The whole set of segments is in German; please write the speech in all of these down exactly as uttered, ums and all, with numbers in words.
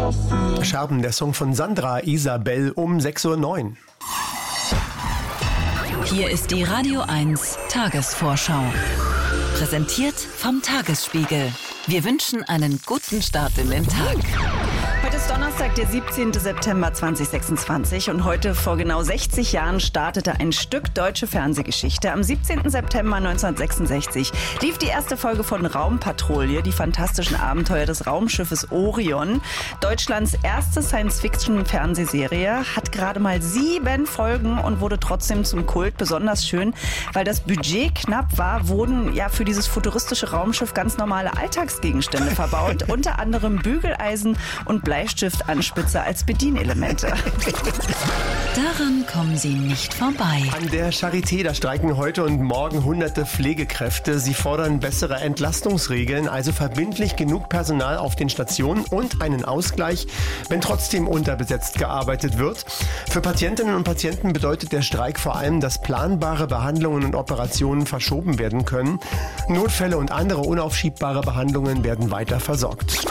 Scherben, der Song von Sandra Isabel um sechs Uhr neun. Hier ist die Radio eins Tagesvorschau. Präsentiert vom Tagesspiegel. Wir wünschen einen guten Start in den Tag. Heute ist Donnerstag, der siebzehnten September zweitausendsechsundzwanzig und heute vor genau sechzig Jahren startete ein Stück deutsche Fernsehgeschichte. Am siebzehnten September neunzehnhundertsechsundsechzig lief die erste Folge von Raumpatrouille, die fantastischen Abenteuer des Raumschiffes Orion. Deutschlands erste Science-Fiction-Fernsehserie hat gerade mal sieben Folgen und wurde trotzdem zum Kult. Besonders schön, weil das Budget knapp war, wurden ja für dieses futuristische Raumschiff ganz normale Alltagsgegenstände verbaut, unter anderem Bügeleisen und Bleistiftanspitze als Bedienelemente. Daran kommen Sie nicht vorbei. An der Charité, da streiken heute und morgen hunderte Pflegekräfte. Sie fordern bessere Entlastungsregeln, also verbindlich genug Personal auf den Stationen und einen Ausgleich, wenn trotzdem unterbesetzt gearbeitet wird. Für Patientinnen und Patienten bedeutet der Streik vor allem, dass planbare Behandlungen und Operationen verschoben werden können. Notfälle und andere unaufschiebbare Behandlungen werden weiter versorgt.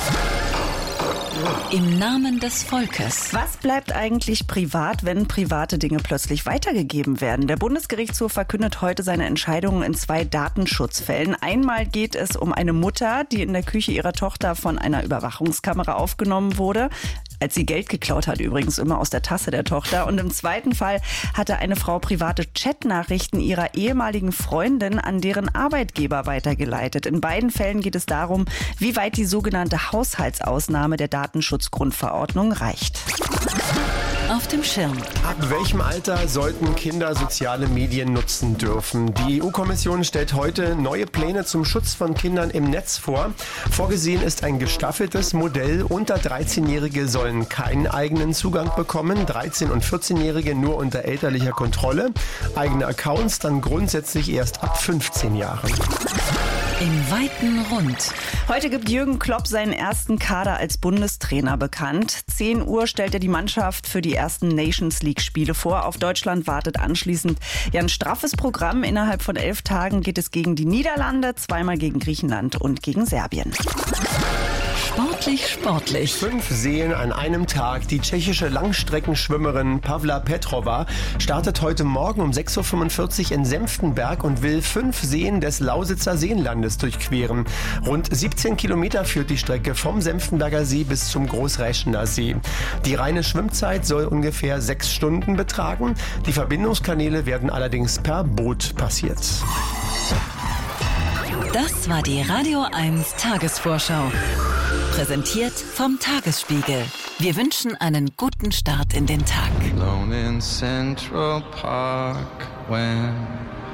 Im Namen des Volkes. Was bleibt eigentlich privat, wenn private Dinge plötzlich weitergegeben werden? Der Bundesgerichtshof verkündet heute seine Entscheidungen in zwei Datenschutzfällen. Einmal geht es um eine Mutter, die in der Küche ihrer Tochter von einer Überwachungskamera aufgenommen wurde. Als sie Geld geklaut hat, übrigens immer aus der Tasse der Tochter. Und im zweiten Fall hatte eine Frau private Chatnachrichten ihrer ehemaligen Freundin an deren Arbeitgeber weitergeleitet. In beiden Fällen geht es darum, wie weit die sogenannte Haushaltsausnahme der Datenschutzgrundverordnung reicht. Auf dem Schirm. Ab welchem Alter sollten Kinder soziale Medien nutzen dürfen? Die E U-Kommission stellt heute neue Pläne zum Schutz von Kindern im Netz vor. Vorgesehen ist ein gestaffeltes Modell. Unter dreizehnjährige sollen keinen eigenen Zugang bekommen, dreizehn- und vierzehnjährige nur unter elterlicher Kontrolle. Eigene Accounts dann grundsätzlich erst ab fünfzehn Jahren. Im weiten Rund. Heute gibt Jürgen Klopp seinen ersten Kader als Bundestrainer bekannt. zehn Uhr stellt er die Mannschaft für die ersten Nations League-Spiele vor. Auf Deutschland wartet anschließend ja ein straffes Programm. Innerhalb von elf Tagen geht es gegen die Niederlande, zweimal gegen Griechenland und gegen Serbien. Sportlich, sportlich. Fünf Seen an einem Tag. Die tschechische Langstreckenschwimmerin Pavla Petrova startet heute Morgen um sechs Uhr fünfundvierzig in Senftenberg und will fünf Seen des Lausitzer Seenlandes durchqueren. Rund siebzehn Kilometer führt die Strecke vom Senftenberger See bis zum Großräschener See. Die reine Schwimmzeit soll ungefähr sechs Stunden betragen. Die Verbindungskanäle werden allerdings per Boot passiert. Das war die Radio eins Tagesvorschau. Präsentiert vom Tagesspiegel. Wir wünschen einen guten Start in den Tag. Alone in Central Park when